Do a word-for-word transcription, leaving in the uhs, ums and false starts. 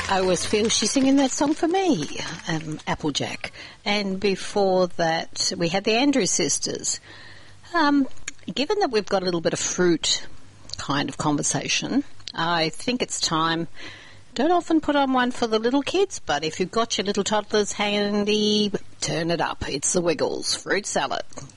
I always feel she's singing that song for me, um, Applejack. And before that, we had the Andrews Sisters. Um, given that we've got a little bit of fruit kind of conversation, I think it's time. Don't often put on one for the little kids, but if you've got your little toddlers handy, turn it up. It's the Wiggles Fruit Salad.